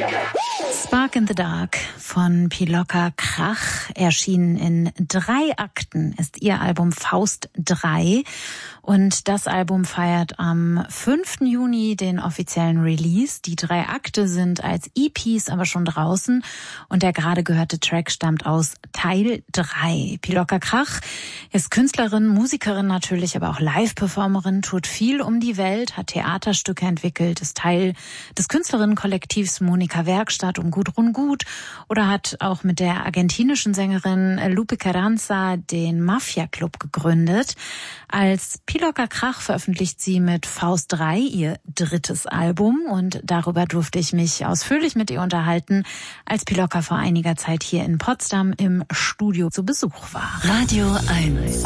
Spark in the Dark von Pilocka Krach, erschienen in 3 Akten, ist ihr Album Faust 3. Und das Album feiert am 5. Juni den offiziellen Release. Die 3 Akte sind als EPs aber schon draußen und der gerade gehörte Track stammt aus Teil 3. Pilocka Krach ist Künstlerin, Musikerin natürlich, aber auch Live-Performerin, tut viel um die Welt, hat Theaterstücke entwickelt, ist Teil des Künstlerinnenkollektivs Monika Werkstatt um Gudrun Gut oder hat auch mit der argentinischen Sängerin Lupe Carranza den Mafia Club gegründet. Als Pilocka Krach veröffentlicht sie mit Faust 3 ihr 3. Album und darüber durfte ich mich ausführlich mit ihr unterhalten, als Pilocka vor einiger Zeit hier in Potsdam im Studio zu Besuch war. Radio 1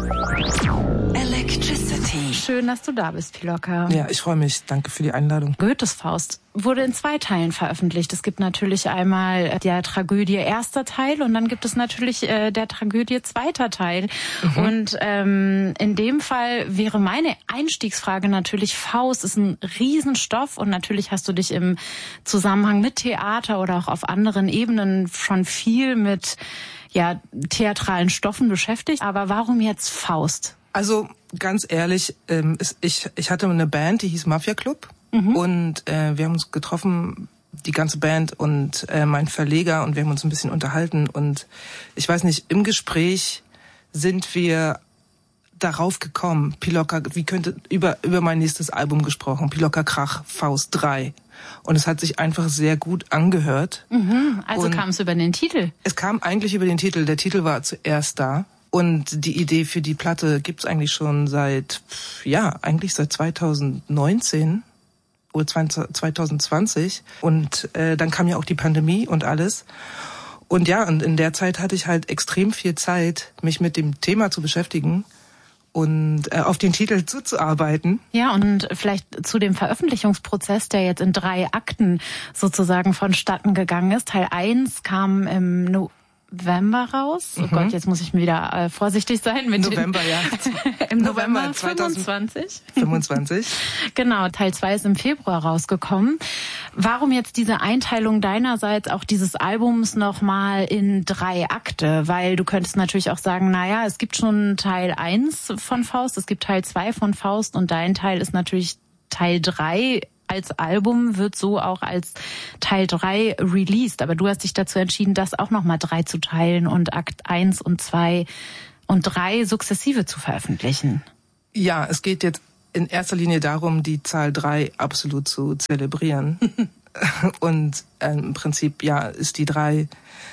Electricity. Schön, dass du da bist, Pilocka. Ja, ich freue mich. Danke für die Einladung. Goethes Faust wurde in 2 Teilen veröffentlicht. Es gibt natürlich einmal der Tragödie 1. Teil und dann gibt es natürlich der Tragödie 2. Teil. Und in dem Fall wäre meine Einstiegsfrage natürlich, Faust ist ein Riesenstoff und natürlich hast du dich im Zusammenhang mit Theater oder auch auf anderen Ebenen schon viel mit theatralen Stoffen beschäftigt. Aber warum jetzt Faust? Also ganz ehrlich, ich hatte eine Band, die hieß Mafia Club. Und wir haben uns getroffen, die ganze Band und mein Verleger, und wir haben uns ein bisschen unterhalten. Und ich weiß nicht, im Gespräch sind wir darauf gekommen, Pilocka, wie könnte über mein nächstes Album gesprochen, Pilocka Krach, Faust 3. Und es hat sich einfach sehr gut angehört. Also kam es über den Titel? Es kam eigentlich über den Titel. Der Titel war zuerst da. Und die Idee für die Platte gibt's eigentlich schon seit 2019 oder 2020. Und dann kam ja auch die Pandemie und alles. Und und in der Zeit hatte ich halt extrem viel Zeit, mich mit dem Thema zu beschäftigen und auf den Titel zuzuarbeiten. Ja, und vielleicht zu dem Veröffentlichungsprozess, der jetzt in 3 Akten sozusagen vonstatten gegangen ist. Teil 1 kam im November raus. Oh Gott, jetzt muss ich wieder vorsichtig sein mit November, im November 25. Genau, Teil 2 ist im Februar rausgekommen. Warum jetzt diese Einteilung deinerseits auch dieses Albums nochmal in 3 Akte? Weil du könntest natürlich auch sagen, es gibt schon Teil 1 von Faust, es gibt Teil 2 von Faust und dein Teil ist natürlich Teil 3 als Album, wird so auch als Teil 3 released. Aber du hast dich dazu entschieden, das auch nochmal 3 zu teilen und Akt 1 und 2 und 3 sukzessive zu veröffentlichen. Ja, es geht jetzt in erster Linie darum, die Zahl 3 absolut zu zelebrieren. Und im Prinzip, ist die 3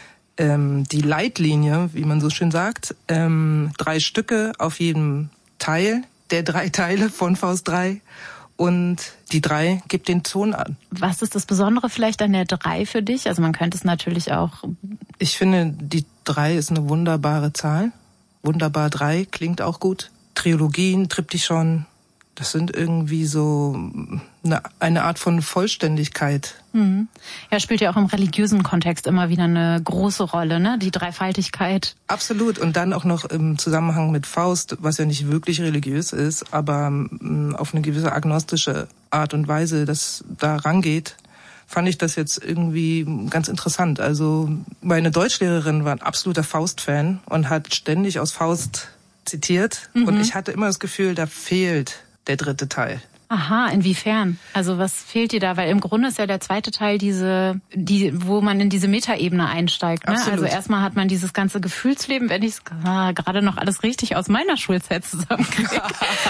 die Leitlinie, wie man so schön sagt. 3 Stücke auf jedem Teil der 3 Teile von Faust 3. Und die 3 gibt den Ton an. Was ist das Besondere vielleicht an der 3 für dich? Also man könnte es natürlich auch... Ich finde, die 3 ist eine wunderbare Zahl. Wunderbar 3 klingt auch gut. Trilogien, Triptychon, das sind irgendwie so eine Art von Vollständigkeit. Ja, spielt ja auch im religiösen Kontext immer wieder eine große Rolle, ne? Die Dreifaltigkeit. Absolut. Und dann auch noch im Zusammenhang mit Faust, was ja nicht wirklich religiös ist, aber auf eine gewisse agnostische Art und Weise das da rangeht, fand ich das jetzt irgendwie ganz interessant. Also meine Deutschlehrerin war ein absoluter Faust-Fan und hat ständig aus Faust zitiert. Und ich hatte immer das Gefühl, da fehlt der 3. Teil. Aha, inwiefern? Also was fehlt dir da? Weil im Grunde ist ja der 2. Teil wo man in diese Metaebene einsteigt. Ne? Also erstmal hat man dieses ganze Gefühlsleben, wenn ich es gerade noch alles richtig aus meiner Schulzeit zusammenkriege.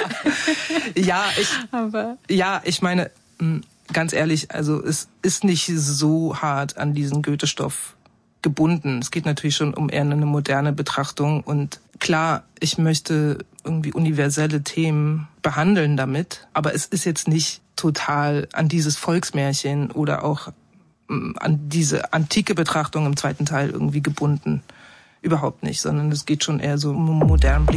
Ich meine, ganz ehrlich, also es ist nicht so hart an diesen Goethe-Stoff gebunden. Es geht natürlich schon um eher eine moderne Betrachtung und klar, ich möchte irgendwie universelle Themen behandeln damit, aber es ist jetzt nicht total an dieses Volksmärchen oder auch an diese antike Betrachtung im 2. Teil irgendwie gebunden. Überhaupt nicht, sondern es geht schon eher so um einen modernen Blick